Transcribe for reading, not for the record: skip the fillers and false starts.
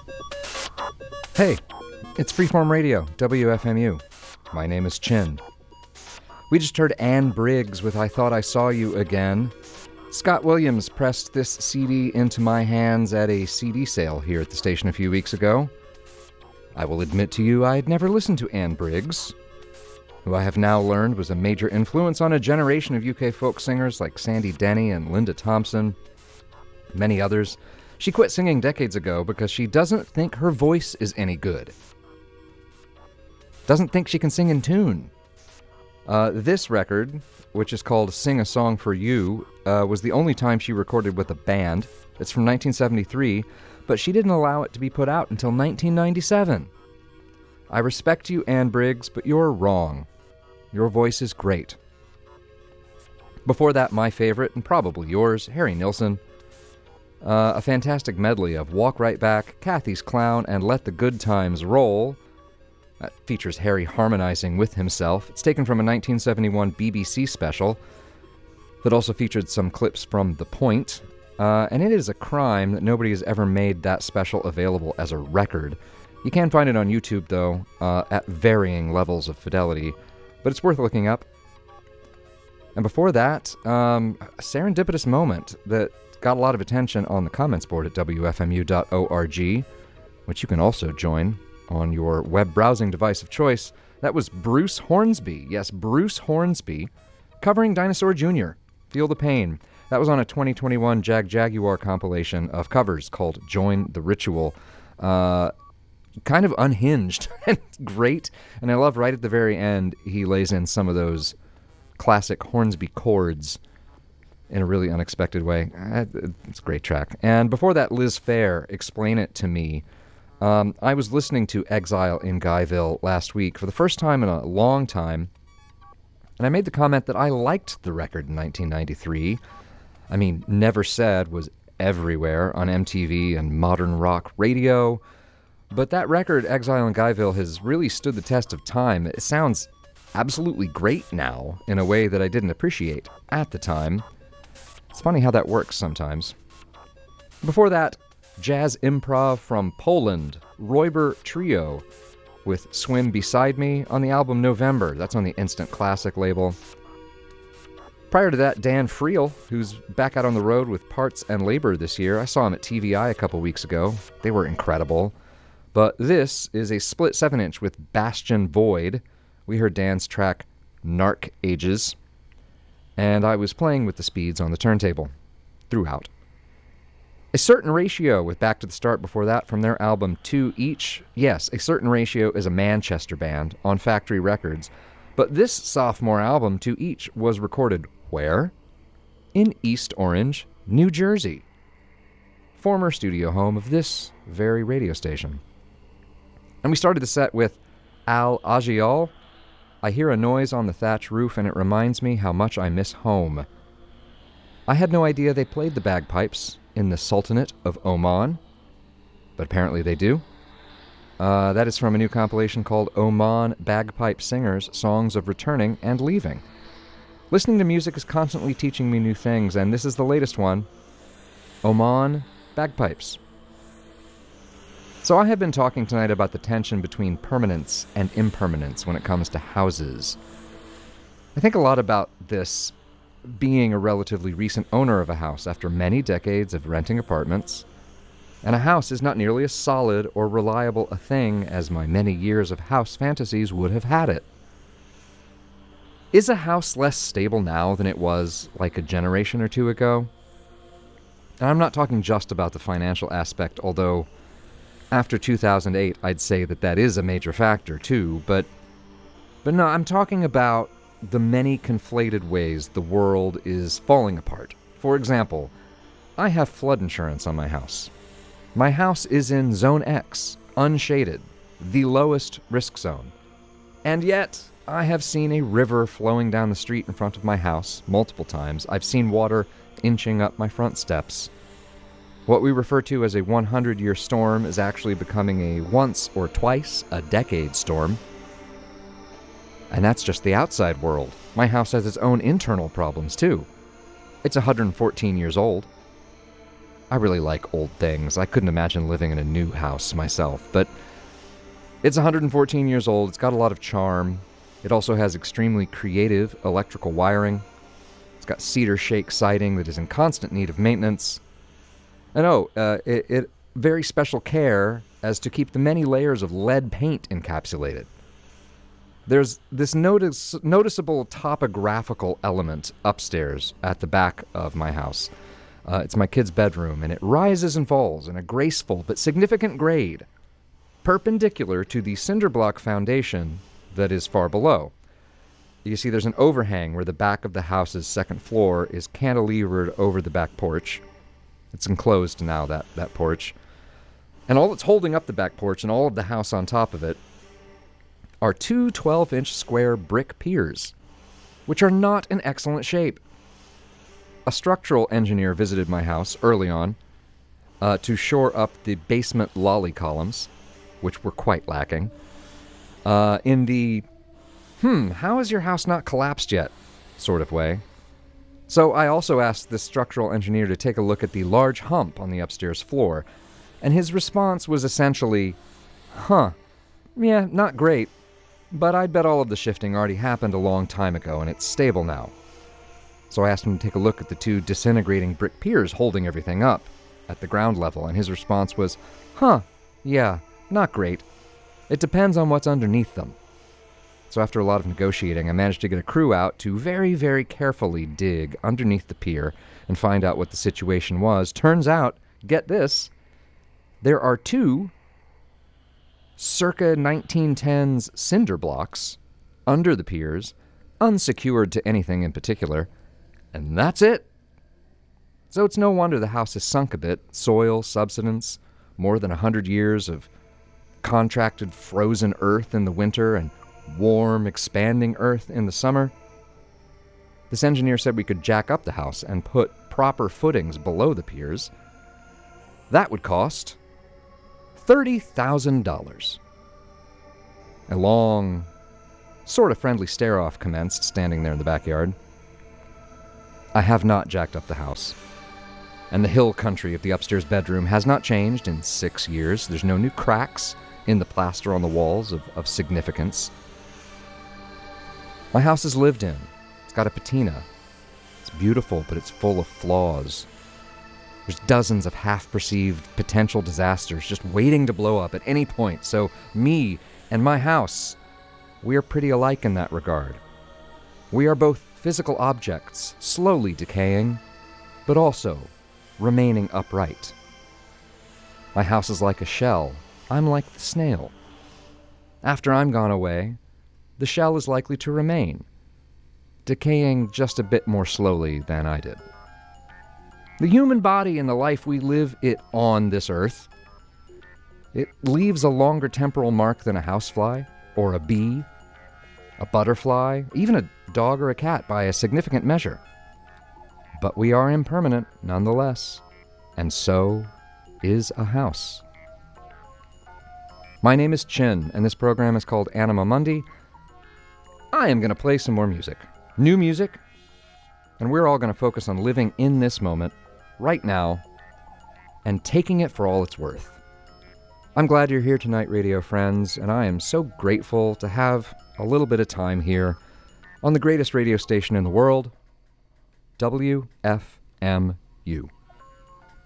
Hey, it's Freeform Radio, WFMU. My name is Chin. We just heard Anne Briggs with I Thought I Saw You Again. Scott Williams pressed this CD into my hands at a CD sale here at the station a few weeks ago. I will admit to you I had never listened to Anne Briggs, who I have now learned was a major influence on a generation of UK folk singers like Sandy Denny and Linda Thompson, many others. She quit singing decades ago because she doesn't think her voice is any good. Doesn't think she can sing in tune. This record, which is called Sing a Song for You, was the only time she recorded with a band. It's from 1973, but she didn't allow it to be put out until 1997. I respect you, Anne Briggs, but you're wrong. Your voice is great. Before that, my favorite, and probably yours, Harry Nilsson. A fantastic medley of Walk Right Back, Kathy's Clown, and Let the Good Times Roll. That features Harry harmonizing with himself. It's taken from a 1971 BBC special that also featured some clips from The Point. And it is a crime that nobody has ever made that special available as a record. You can find it on YouTube, though, at varying levels of fidelity, but it's worth looking up. And before that, a serendipitous moment that got a lot of attention on the comments board at wfmu.org, which you can also join on your web browsing device of choice. That was Bruce Hornsby. Yes, Bruce Hornsby, covering Dinosaur Jr., Feel the Pain. That was on a 2021 Jaguar compilation of covers called Join the Ritual. Kind of unhinged and great. And I love right at the very end, he lays in some of those classic Hornsby chords in a really unexpected way. It's a great track. And before that, Liz Phair, Explain It to Me. I was listening to Exile in Guyville last week for the first time in a long time, and I made the comment that I liked the record in 1993. I mean, Never Said was everywhere on MTV and modern rock radio, but that record, Exile in Guyville, has really stood the test of time. It sounds absolutely great now in a way that I didn't appreciate at the time. It's funny how that works sometimes. Before that, jazz improv from Poland, Räuber Trio, with Swim Beside Me on the album November. That's on the Instant Classic label. Prior to that, Dan Friel, who's back out on the road with Parts and Labor this year. I saw him at TVI a couple weeks ago. They were incredible. But this is a split 7-inch with Bastion Void. We heard Dan's track Narc Ages, and I was playing with the speeds on the turntable throughout. A Certain Ratio with Back to the Start before that from their album Two Each. Yes, A Certain Ratio is a Manchester band on Factory Records, but this sophomore album, Two Each, was recorded where? In East Orange, New Jersey, former studio home of this very radio station. And we started the set with Al Agial, I Hear a Noise on the Thatch Roof and it reminds me how much I miss home. I had no idea they played the bagpipes in the Sultanate of Oman, but apparently they do. That is from a new compilation called Oman Bagpipe Singers, Songs of Returning and Leaving. Listening to music is constantly teaching me new things, and this is the latest one, Oman Bagpipes. So I have been talking tonight about the tension between permanence and impermanence when it comes to houses. I think a lot about this being a relatively recent owner of a house after many decades of renting apartments, and a house is not nearly as solid or reliable a thing as my many years of house fantasies would have had it. Is a house less stable now than it was like a generation or two ago? And I'm not talking just about the financial aspect, although after 2008 I'd say that is a major factor too, but no, I'm talking about the many conflated ways the world is falling apart. For example, I have flood insurance on my house. My house is in Zone X, unshaded, the lowest risk zone. And yet, I have seen a river flowing down the street in front of my house multiple times. I've seen water inching up my front steps. What we refer to as a 100-year storm is actually becoming a once or twice a decade storm. And that's just the outside world. My house has its own internal problems, too. It's 114 years old. I really like old things. I couldn't imagine living in a new house myself, but it's 114 years old. It's got a lot of charm. It also has extremely creative electrical wiring. It's got cedar shake siding that is in constant need of maintenance. And it very special care as to keep the many layers of lead paint encapsulated. There's this noticeable topographical element upstairs at the back of my house. It's my kid's bedroom, and it rises and falls in a graceful but significant grade, perpendicular to the cinder block foundation that is far below. You see there's an overhang where the back of the house's second floor is cantilevered over the back porch. It's enclosed now, that porch. And all that's holding up the back porch and all of the house on top of it are two 12-inch square brick piers, which are not in excellent shape. A structural engineer visited my house early on to shore up the basement lolly columns, which were quite lacking, in the, how is your house not collapsed yet sort of way. So I also asked the structural engineer to take a look at the large hump on the upstairs floor, and his response was essentially, yeah, not great, but I'd bet all of the shifting already happened a long time ago and it's stable now. So I asked him to take a look at the two disintegrating brick piers holding everything up at the ground level, and his response was, yeah, not great. It depends on what's underneath them. So after a lot of negotiating, I managed to get a crew out to very, very carefully dig underneath the pier and find out what the situation was. Turns out, get this, there are two circa 1910s cinder blocks under the piers, unsecured to anything in particular, and that's it. So it's no wonder the house has sunk a bit. Soil, subsidence, more than 100 years of contracted frozen earth in the winter and warm, expanding earth in the summer. This engineer said we could jack up the house and put proper footings below the piers. That would cost $30,000. A long, sort of friendly stare-off commenced, standing there in the backyard. I have not jacked up the house, and the hill country of the upstairs bedroom has not changed in 6 years. There's no new cracks in the plaster on the walls of significance. My house is lived in. It's got a patina. It's beautiful, but it's full of flaws. There's dozens of half-perceived potential disasters just waiting to blow up at any point. So me and my house, we are pretty alike in that regard. We are both physical objects, slowly decaying, but also remaining upright. My house is like a shell. I'm like the snail. After I'm gone away, the shell is likely to remain, decaying just a bit more slowly than I did. The human body and the life we live it on this earth, it leaves a longer temporal mark than a housefly, or a bee, a butterfly, even a dog or a cat by a significant measure. But we are impermanent nonetheless, and so is a house. My name is Chin, and this program is called Anima Mundi. I am going to play some more music. New music, and we're all going to focus on living in this moment, right now, and taking it for all it's worth. I'm glad you're here tonight, radio friends, and I am so grateful to have a little bit of time here on the greatest radio station in the world, WFMU.